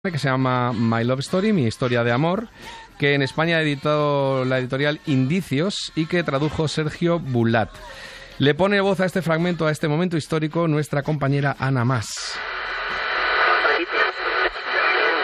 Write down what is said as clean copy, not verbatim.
que se llama My Love Story, mi historia de amor, que en España ha editado la editorial Indicios y que tradujo Sergio Bulat. Le pone voz a este fragmento, a este momento histórico, nuestra compañera Ana Mas.